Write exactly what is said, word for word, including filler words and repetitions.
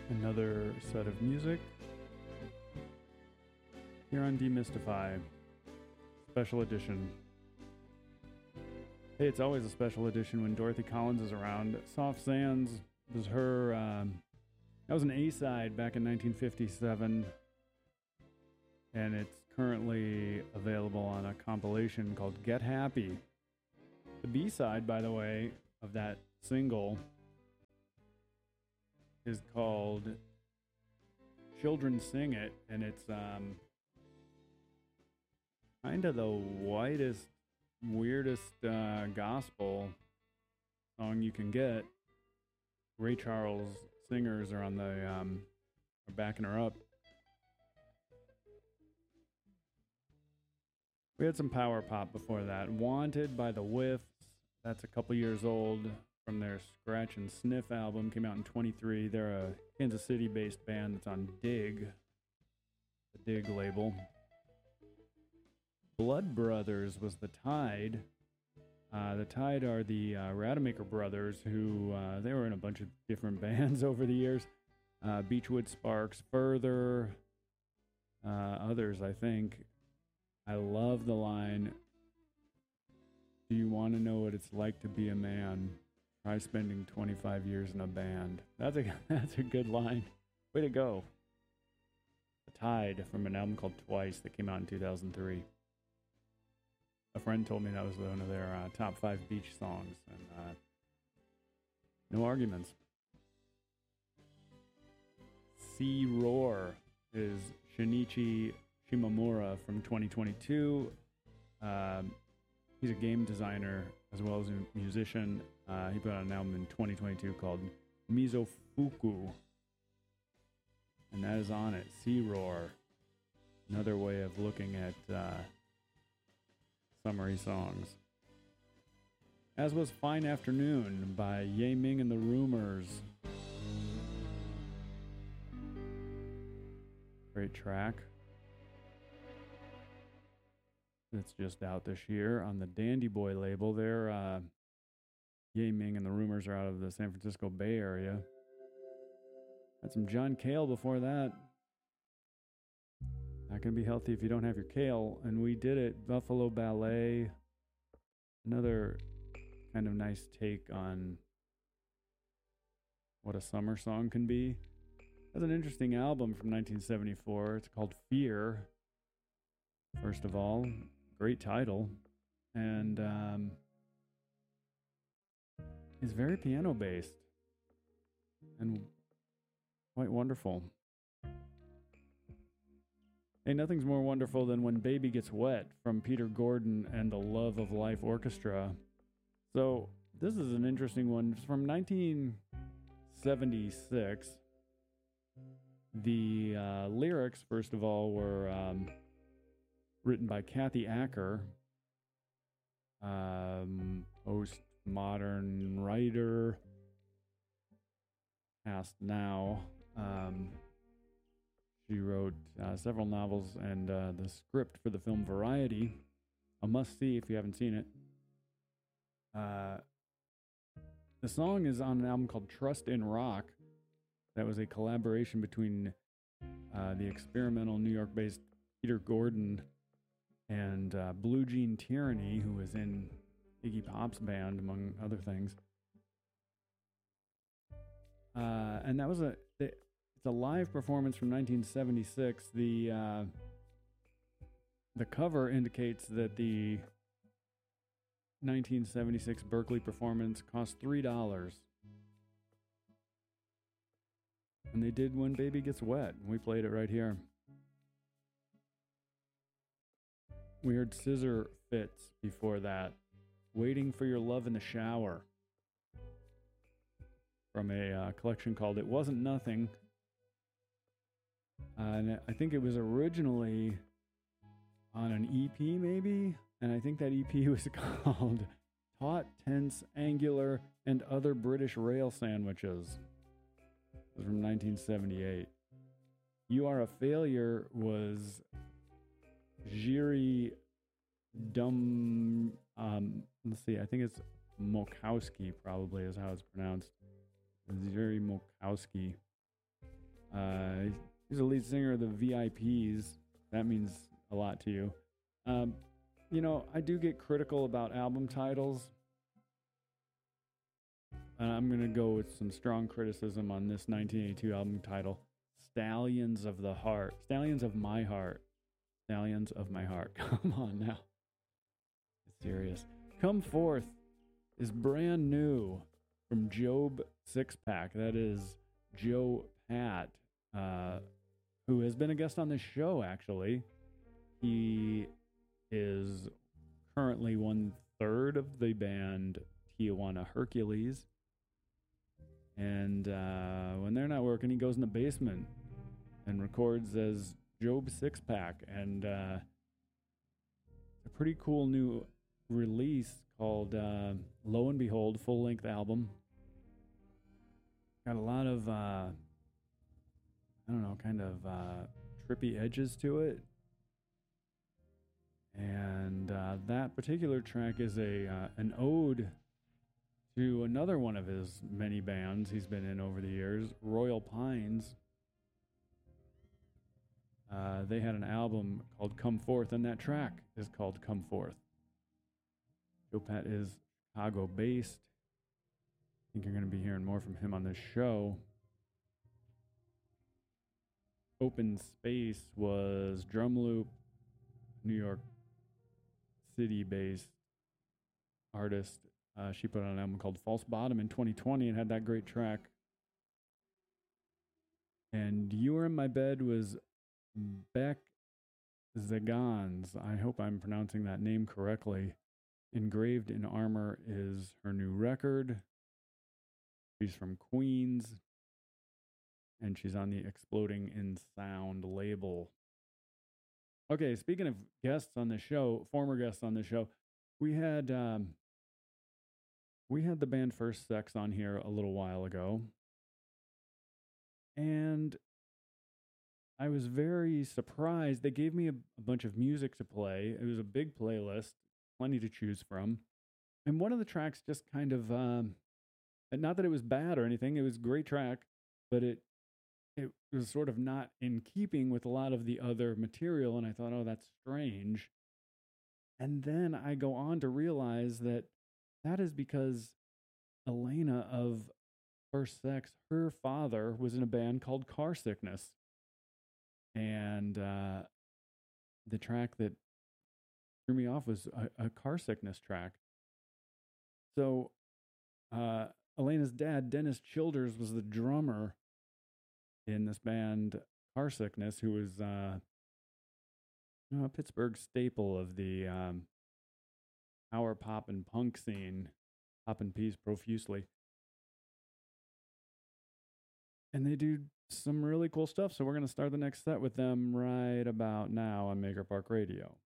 Another set of music here on Demystify, special edition. Hey, it's always a special edition when Dorothy Collins is around. Soft Sands was her, um, that was an A-side back in nineteen fifty-seven, and it's currently available on a compilation called Get Happy. The B-side, by the way, of that single is called Children Sing It, and it's um, kind of the whitest, weirdest uh, gospel song you can get. Ray Charles singers are on the um, are backing her up. We had some power pop before that. Wanted by the Whiffs. That's a couple years old from their Scratch and Sniff album. Came out in twenty-three. They're a Kansas City-based band that's on Dig, the Dig label. Blood Brothers was the Tide. Uh, the Tide are the uh, Rademacher brothers who, uh, they were in a bunch of different bands over the years. Uh, Beechwood Sparks, Further, uh, others, I think. I love the line, "Do you want to know what it's like to be a man? Try spending twenty-five years in a band." That's a, that's a good line. Way to go. The Tide from an album called Twice that came out in two thousand three. A friend told me that was one of their uh, top five beach songs, and uh, no arguments. Sea Roar is Shinichi Shimomura from twenty twenty-two. Um, he's a game designer as well as a musician. Uh, he put out an album in twenty twenty-two called Mizofuku, and that is on it. Sea Roar, another way of looking at uh, summery songs. As was Fine Afternoon by Ye Ming and the Rumors. Great track. It's just out this year on the Dandy Boy label. They're, uh, Ye Ming and the Rumors are out of the San Francisco Bay Area. Had some John Cale before that. Not going to be healthy if you don't have your kale. And we did it. Buffalo Ballet. Another kind of nice take on what a summer song can be. That's an interesting album from nineteen seventy-four. It's called Fear. First of all, great title. And um, it's very piano based and quite wonderful. Hey, nothing's more wonderful than When Baby Gets Wet from Peter Gordon and the Love of Life Orchestra. So this is an interesting one. It's from nineteen seventy-six. The uh, lyrics, first of all, were um, written by Kathy Acker, um, postmodern writer, passed now. Um, She wrote uh, several novels and uh, the script for the film Variety. A must-see if you haven't seen it. Uh, the song is on an album called Trust in Rock. That was a collaboration between uh, the experimental New York-based Peter Gordon and uh, Blue Jean Tyranny, who was in Iggy Pop's band, among other things. Uh, and that was a... They, It's a live performance from nineteen seventy-six. The uh, the cover indicates that the nineteen seventy-six Berkeley performance cost three dollars. And they did When Baby Gets Wet. We played it right here. We heard Scissor Fits before that. Waiting for Your Love in the Shower. From a uh, collection called It Wasn't Nothing. Uh, and I think it was originally on an E P, maybe? And I think that E P was called Taut, Tense, Angular, and Other British Rail Sandwiches. It was from nineteen seventy-eight. You Are a Failure was Jiri Dum... Um, let's see, I think it's Mokowski, probably, is how it's pronounced. Jiri Mokowski. Uh, he's the lead singer of the V I Ps. That means a lot to you. Um, you know, I do get critical about album titles. And I'm going to go with some strong criticism on this nineteen eighty-two album title, Stallions of the Heart. Stallions of My Heart. Stallions of My Heart. Come on now. It's serious. Come Forth is brand new from Job Sixpack. That is Joe Pat, uh, who has been a guest on this show, actually. He is currently one third of the band Tijuana Hercules. And uh, when they're not working, he goes in the basement and records as Job Sixpack. And uh, a pretty cool new release called uh, Lo and Behold, full-length album. Got a lot of, uh, I don't know, kind of uh, trippy edges to it. And uh, that particular track is a uh, an ode to another one of his many bands he's been in over the years, Royal Pines. Uh, they had an album called Come Forth, and that track is called Come Forth. Joe Pat is Chicago-based. I think you're going to be hearing more from him on this show. Open Space was Drumloop, New York City-based artist. Uh, she put out an album called False Bottom in twenty twenty and had that great track. And You Were in My Bed was Beck Zagans. I hope I'm pronouncing that name correctly. Engraved in Armor is her new record. She's from Queens. And she's on the Exploding in Sound label. Okay, speaking of guests on the show, former guests on the show, we had um, we had the band First Sex on here a little while ago. And I was very surprised. They gave me a, a bunch of music to play. It was a big playlist, plenty to choose from. And one of the tracks just kind of, um, not that it was bad or anything, it was a great track, but it it was sort of not in keeping with a lot of the other material. And I thought, oh, that's strange. And then I go on to realize that that is because Elena of First Sex, her father was in a band called Car Sickness. And uh, the track that threw me off was a, a Car Sickness track. So uh, Elena's dad, Dennis Childers, was the drummer in this band Car Sickness, who was uh, you know, a Pittsburgh staple of the um, power pop and punk scene, popping peas profusely. And they do some really cool stuff. So we're going to start the next set with them right about now on Maker Park Radio.